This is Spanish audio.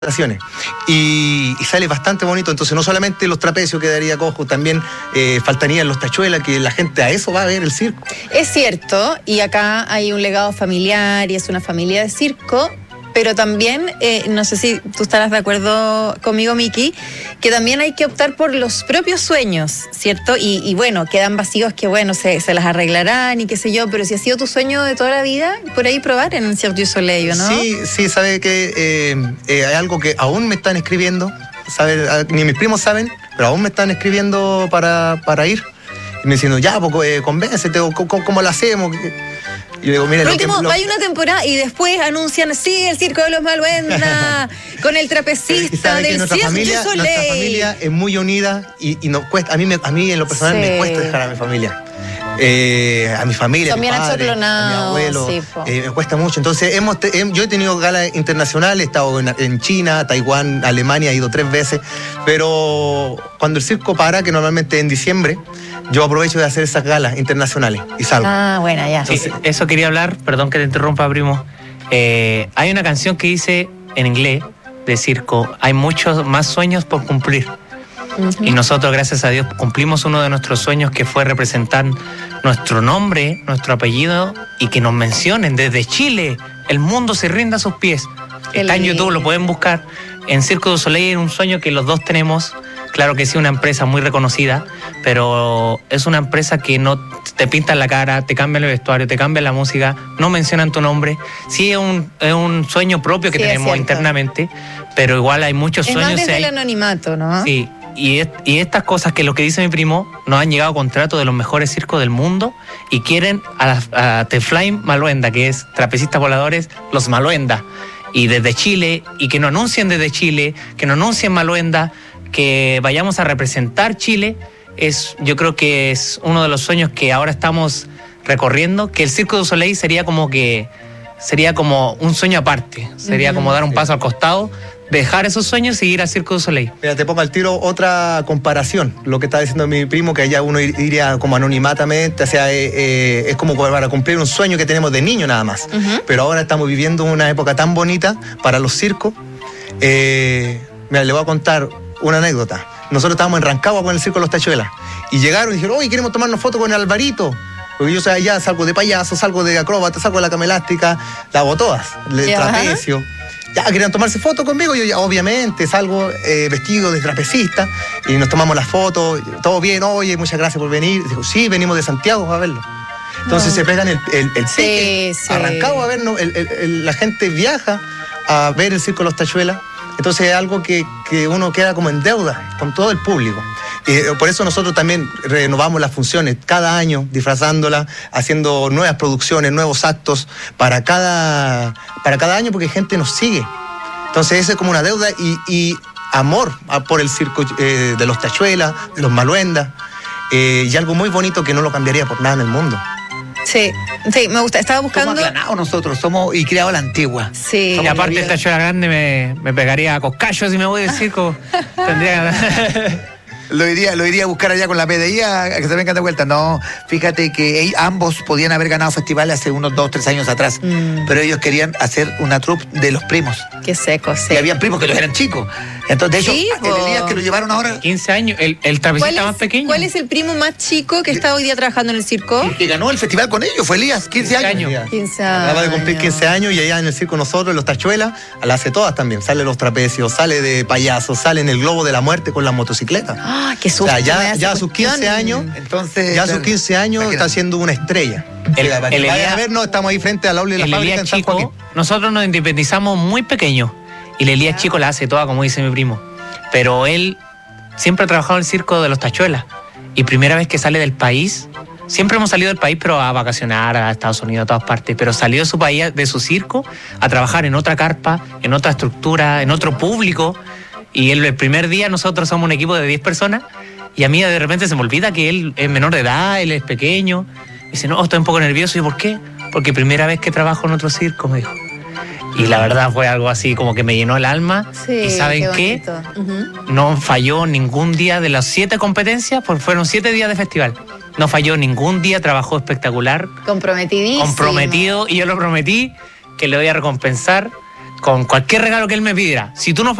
y sale bastante bonito. Entonces no solamente los trapecios quedaría cojo, también faltarían los tachuelas, que la gente a eso va a ver el circo. Es cierto, y acá hay un legado familiar y es una familia de circo, pero también, no sé si tú estarás de acuerdo conmigo, Miki, que también hay que optar por los propios sueños, ¿cierto? Y bueno, quedan vacíos que, bueno, se las arreglarán y qué sé yo, pero si ha sido tu sueño de toda la vida, por ahí probar en el Cirque du Soleil, ¿no? Sí, sabe que hay algo que aún me están escribiendo, ni mis primos saben, pero aún me están escribiendo para ir. Y me diciendo, ya, pues, convéncete, ¿cómo lo hacemos? Y le digo, mira, por último, hay una temporada y después anuncian, sí, el Circo de los Maluenda, con el trapecista del Cirque du Soleil. Nuestra familia es muy unida y nos cuesta, a mí en lo personal me cuesta dejar a mi familia. A mi familia, a mi padre, a mi abuelo, me cuesta mucho. Entonces, yo he tenido galas internacionales, he estado en China, Taiwán, Alemania, he ido 3 veces, pero cuando el circo para, que normalmente en diciembre, yo aprovecho de hacer esas galas internacionales y salgo. Ah, bueno, ya. Sí, eso quería hablar, perdón que te interrumpa, primo. Hay una canción que dice, en inglés, de circo, hay muchos más sueños por cumplir. Y nosotros, gracias a Dios, cumplimos uno de nuestros sueños, que fue representar nuestro nombre, nuestro apellido, y que nos mencionen desde Chile. El mundo se rinde a sus pies. Está en YouTube, lo pueden buscar. En Cirque du Soleil es un sueño que los dos tenemos. Claro que sí, una empresa muy reconocida, pero es una empresa que no te pintan la cara, te cambian el vestuario, te cambian la música, no mencionan tu nombre. Sí, es un sueño propio que tenemos internamente, pero igual hay muchos sueños. Es más desde el anonimato, ¿no? Sí, y estas cosas, que lo que dice mi primo, nos han llegado contratos de los mejores circos del mundo y quieren a The Flying Maluenda, que es trapecistas voladores, los Maluenda, y desde Chile, y que nos anuncien desde Chile, que nos anuncien Maluenda, que vayamos a representar Chile. Yo creo que es uno de los sueños que ahora estamos recorriendo, que el Cirque du Soleil sería como un sueño aparte, sería como dar un paso al costado, dejar esos sueños y ir al Cirque du Soleil. Mira, te pongo al tiro otra comparación, lo que está diciendo mi primo, que allá uno iría como anonimatamente, o sea, es como para cumplir un sueño que tenemos de niño nada más. Pero ahora estamos viviendo una época tan bonita para los circos. Mira, le voy a contar una anécdota. Nosotros estábamos en Rancagua con el Circo de los Tachuelas y llegaron y dijeron, oye, queremos tomarnos fotos con el Alvarito, porque yo allá salgo de payaso, salgo de acróbata, salgo de la cama elástica, la hago todas, el trapecio. Ya, querían tomarse fotos conmigo, yo ya obviamente salgo vestido de trapecista y nos tomamos las fotos, todo bien, oye, muchas gracias por venir. Digo, sí, venimos de Santiago a verlo. Entonces se pegan el ticket, Rancagua a vernos, la gente viaja a ver el Circo de los Tachuelas. Entonces es algo que uno queda como en deuda con todo el público. Por eso nosotros también renovamos las funciones cada año, disfrazándolas, haciendo nuevas producciones, nuevos actos para cada año, porque gente nos sigue. Entonces esa es como una deuda y amor por el circo de los Tachuelas, de los Maluenda, y algo muy bonito que no lo cambiaría por nada en el mundo. Sí, me gusta. Estaba buscando. Somos aplanados nosotros, somos y criados a la antigua. Sí. Y aparte el Tachuela grande me pegaría a coscallo si me voy del circo. Lo iría a buscar allá con la PDI a que se vengan de vuelta. No, fíjate que ambos podían haber ganado festivales hace unos 2-3 años atrás, pero ellos querían hacer una troupe de los primos. Qué seco, sí. Y habían primos que los eran chicos. Entonces, de hecho, el Elías que lo llevaron ahora... 15 años, el trapecista más pequeño. ¿Cuál es el primo más chico que está hoy día trabajando en el circo? El que ganó el festival con ellos, fue Elías, 15 años. 15 años. Acaba de cumplir 15 años y allá en el circo nosotros, en los Tachuelas, las hace todas también. Sale los trapecios, sale de payaso, sale en el globo de la muerte con la motocicleta. ¡Ah, qué susto! O sea, ya a sus 15 años, entonces, ya a sus 15 años está siendo una estrella. Vayan a vernos, estamos ahí frente al aula de la fábrica en San Joaquín. Nosotros nos independizamos muy pequeños y el Elías chico la hace toda, como dice mi primo. Pero él siempre ha trabajado en el circo de los Tachuelas y primera vez que sale del país, siempre hemos salido del país pero a vacacionar a Estados Unidos, a todas partes, pero salió de su país, de su circo, a trabajar en otra carpa, en otra estructura, en otro público. Y el primer día nosotros somos un equipo de 10 personas y a mí de repente se me olvida que él es menor de edad, él es pequeño. Y dice, no, estoy un poco nervioso. ¿Y por qué? Porque primera vez que trabajo en otro circo, me dijo. Y la verdad fue algo así como que me llenó el alma. Sí, ¿y saben qué? No falló ningún día de las 7 competencias, porque fueron 7 días de festival. No falló ningún día, trabajó espectacular. Comprometidísimo. Comprometido, y yo lo prometí que le voy a recompensar con cualquier regalo que él me pidiera. Si tú no